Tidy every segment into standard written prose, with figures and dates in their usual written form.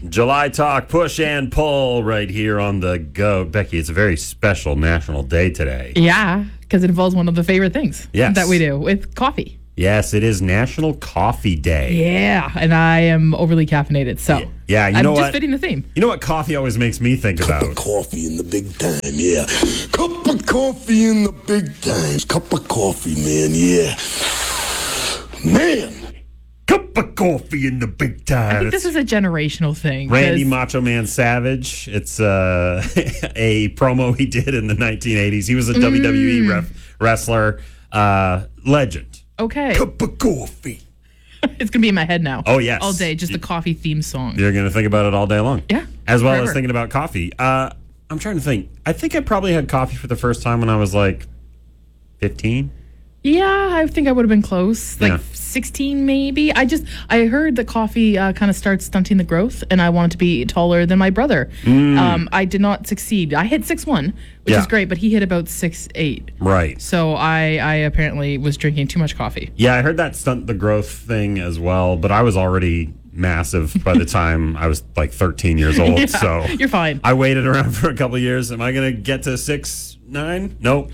July Talk, push and pull right here on the go. Becky, it's a very special national day today. Yeah, because it involves one of the favorite things that we do with coffee. Yes, it is National Coffee Day. Yeah, and I am overly caffeinated, so yeah, you I'm know just what? fitting the theme. You know what coffee always makes me think about? Cup of coffee in the big time, yeah. Cup of coffee in the big times. Cup of coffee, man, yeah. Man. Cup of coffee in the big time. I think this is a generational thing. Randy Macho Man Savage. It's a promo he did in the 1980s. He was a WWE wrestler, legend. Okay. Cup of coffee. It's going to be in my head now. Oh, yes. All day, just the coffee theme song. You're going to think about it all day long. Yeah. As well forever. as thinking about coffee. I'm trying to think. I think I probably had coffee for the first time when I was like 15. Yeah, I think I would have been close. Like 16 maybe. I heard that coffee kind of starts stunting the growth, and I wanted to be taller than my brother. I did not succeed. I hit 6'1", which is great, but he hit about 6'8". Right. So I apparently was drinking too much coffee. Yeah, I heard that stunt the growth thing as well, but I was already massive by the time I was like 13 years old. Yeah, so you're fine. I waited around for a couple of years. Am I going to get to 6'9"? Nope.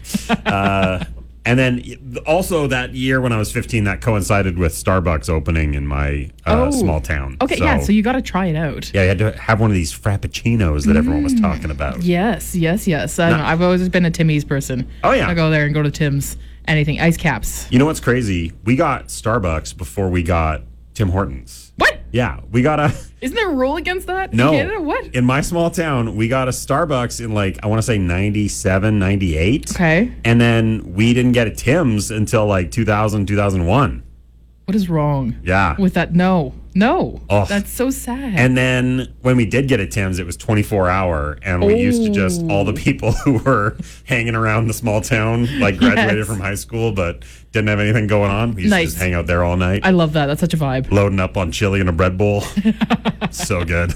And then also that year when I was 15, that coincided with Starbucks opening in my small town. Okay, so you got to try it out. Yeah, you had to have one of these frappuccinos that everyone was talking about. Yes. I don't know. I've always been a Timmy's person. Oh, yeah. I go there and go to Tim's. Anything. Ice caps. You know what's crazy? We got Starbucks before we got Tim Hortons. What? Yeah, we got a... Isn't there a rule against that? No. In Canada? What? In my small town, we got a Starbucks in like, I want to say 97, 98. Okay. And then we didn't get a Tim's until like 2000, 2001. What is wrong? Yeah. With that? No. Ugh. That's so sad. And then when we did get a Tim's, it was 24-hour. And we used to just, all the people who were hanging around the small town, like graduated from high school, but didn't have anything going on. We used to just hang out there all night. I love that. That's such a vibe. Loading up on chili in a bread bowl. So good.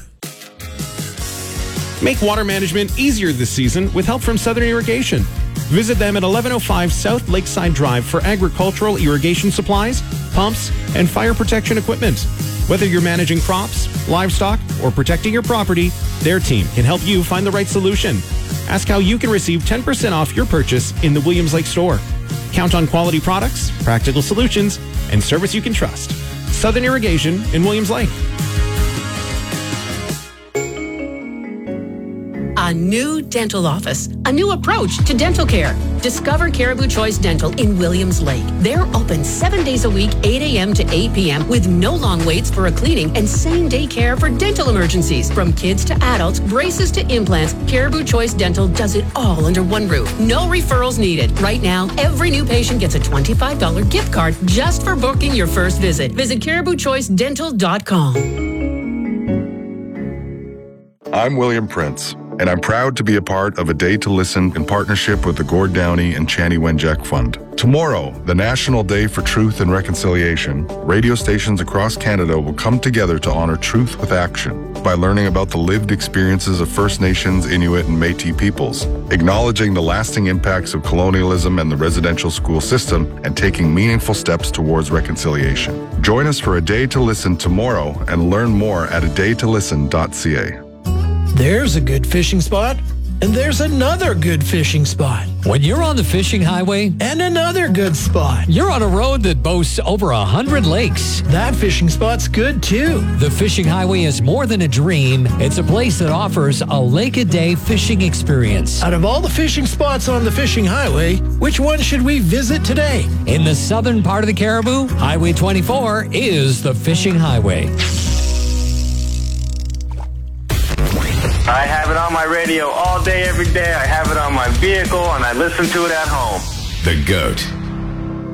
Make water management easier this season with help from Southern Irrigation. Visit them at 1105 South Lakeside Drive for agricultural irrigation supplies, pumps, and fire protection equipment. Whether you're managing crops, livestock, or protecting your property, their team can help you find the right solution. Ask how you can receive 10% off your purchase in the Williams Lake store. Count on quality products, practical solutions, and service you can trust. Southern Irrigation in Williams Lake. A new dental office, a new approach to dental care. Discover Caribou Choice Dental in Williams Lake. They're open 7 days a week, 8 a.m. to 8 p.m. with no long waits for a cleaning and same-day care for dental emergencies. From kids to adults, braces to implants, Caribou Choice Dental does it all under one roof. No referrals needed. Right now, every new patient gets a $25 gift card just for booking your first visit. Visit CaribouChoiceDental.com. I'm William Prince, and I'm proud to be a part of A Day to Listen in partnership with the Gord Downey and Chani Wenjack Fund. Tomorrow, the National Day for Truth and Reconciliation, radio stations across Canada will come together to honor truth with action by learning about the lived experiences of First Nations, Inuit, and Métis peoples, acknowledging the lasting impacts of colonialism and the residential school system, and taking meaningful steps towards reconciliation. Join us for A Day to Listen tomorrow and learn more at adaytolisten.ca. There's a good fishing spot, and there's another good fishing spot. When you're on the fishing highway, and another good spot. You're on a road that boasts over 100 lakes. That fishing spot's good too. The fishing highway is more than a dream. It's a place that offers a lake-a-day fishing experience. Out of all the fishing spots on the fishing highway, which one should we visit today? In the southern part of the Caribou, Highway 24 is the fishing highway. I have it on my radio all day, every day. I have it on my vehicle, and I listen to it at home. The GOAT.